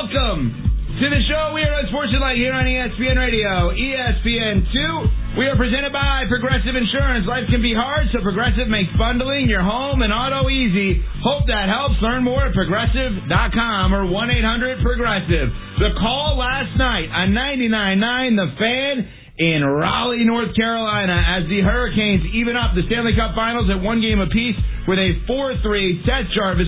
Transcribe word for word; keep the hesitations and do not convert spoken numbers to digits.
welcome to the show. We are on Sports Light here on E S P N Radio, E S P N two. We are presented by Progressive Insurance. Life can be hard, so Progressive makes bundling your home and auto easy. Hope that helps. Learn more at progressive dot com or one eight hundred progressive. The call last night on ninety-nine point nine The Fan in Raleigh, North Carolina, as the Hurricanes even up the Stanley Cup Finals at one game apiece with a four three. Seth Jarvis